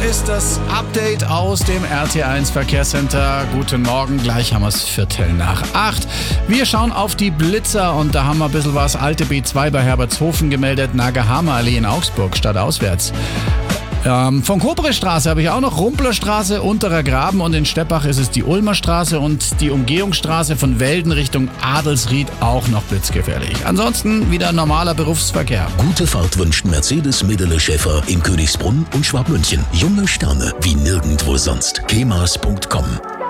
ist das Update aus dem RT1 Verkehrscenter. Guten Morgen, gleich haben wir es 7:45. Wir schauen auf die Blitzer und da haben wir ein bisschen was. Alte B2 bei Herbertshofen gemeldet, Nagahama Allee in Augsburg, stadtauswärts. Von Kobre-Straße habe ich auch noch Rumplerstraße, Unterer Graben und in Steppach ist es die Ulmer Straße und die Umgehungsstraße von Welden Richtung Adelsried auch noch blitzgefährlich. Ansonsten wieder normaler Berufsverkehr. Gute Fahrt wünscht Mercedes Medele Schäfer in Königsbrunn und Schwabmünchen. Junge Sterne wie nirgendwo sonst. kemas.com